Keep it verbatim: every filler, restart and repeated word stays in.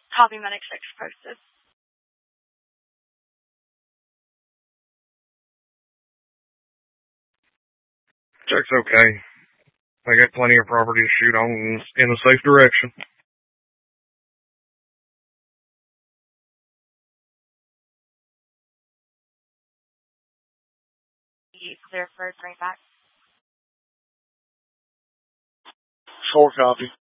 Copy Medic six posted. Check's okay. I got plenty of property to shoot on in a safe direction. Clear for bring back. Short copy.